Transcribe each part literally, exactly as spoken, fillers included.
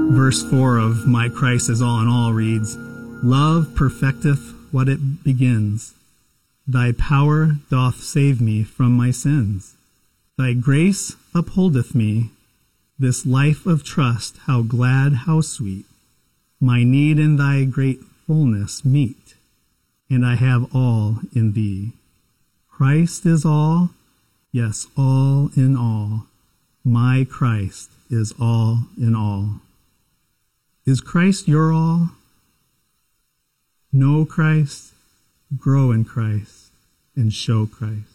Verse four of My Christ is All in All reads, Love perfecteth what it begins. Thy power doth save me from my sins. Thy grace upholdeth me. This life of trust, how glad, how sweet. My need in thy great fullness meet, and I have all in thee. Christ is all, yes, all in all. My Christ is all in all. Is Christ your all? Know Christ, grow in Christ, and show Christ.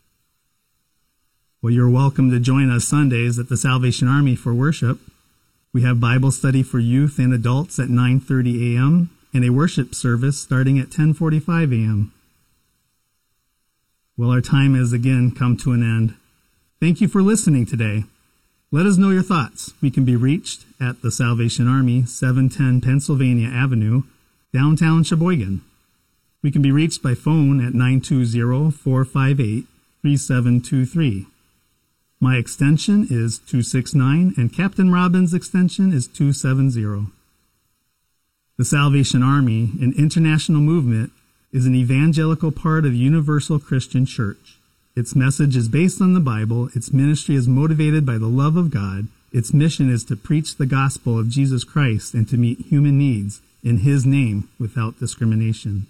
Well, you're welcome to join us Sundays at the Salvation Army for worship. We have Bible study for youth and adults at nine thirty a.m. and a worship service starting at ten forty-five a.m. Well, our time has again come to an end. Thank you for listening today. Let us know your thoughts. We can be reached at the Salvation Army, seven ten Pennsylvania Avenue, downtown Sheboygan. We can be reached by phone at nine two zero, four five eight, three seven two three. My extension is two six nine, and Captain Robbins' extension is two seven zero. The Salvation Army, an international movement, is an evangelical part of Universal Christian Church. Its message is based on the Bible. Its ministry is motivated by the love of God. Its mission is to preach the gospel of Jesus Christ and to meet human needs in His name without discrimination.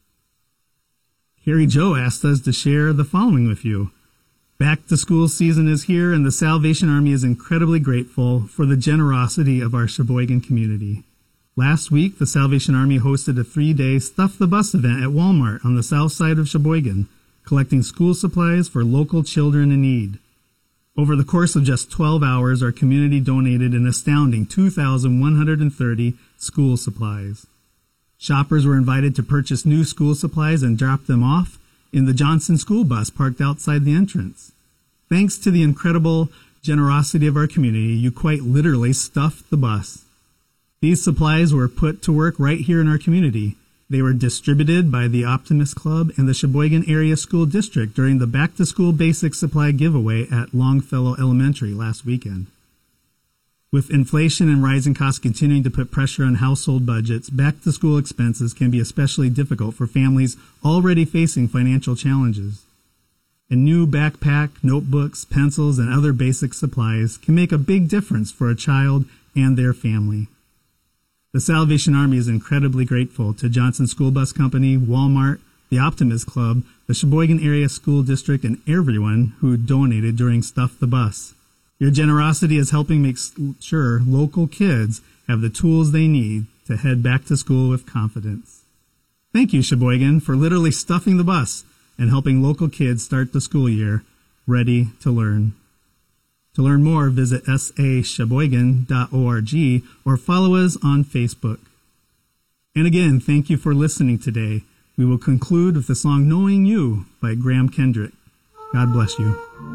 Carrie Jo asked us to share the following with you. Back to school season is here, and the Salvation Army is incredibly grateful for the generosity of our Sheboygan community. Last week, the Salvation Army hosted a three-day Stuff the Bus event at Walmart on the south side of Sheboygan, collecting school supplies for local children in need. Over the course of just twelve hours, our community donated an astounding two thousand one hundred thirty school supplies. Shoppers were invited to purchase new school supplies and drop them off in the Johnson school bus parked outside the entrance. Thanks to the incredible generosity of our community, you quite literally stuffed the bus. These supplies were put to work right here in our community. They were distributed by the Optimist Club and the Sheboygan Area School District during the back-to-school basic supply giveaway at Longfellow Elementary last weekend. With inflation and rising costs continuing to put pressure on household budgets, back-to-school expenses can be especially difficult for families already facing financial challenges. A new backpack, notebooks, pencils, and other basic supplies can make a big difference for a child and their family. The Salvation Army is incredibly grateful to Johnson School Bus Company, Walmart, the Optimist Club, the Sheboygan Area School District, and everyone who donated during Stuff the Bus. Your generosity is helping make sure local kids have the tools they need to head back to school with confidence. Thank you, Sheboygan, for literally stuffing the bus and helping local kids start the school year ready to learn. To learn more, visit s a sheboygan dot org or follow us on Facebook. And again, thank you for listening today. We will conclude with the song Knowing You by Graham Kendrick. God bless you.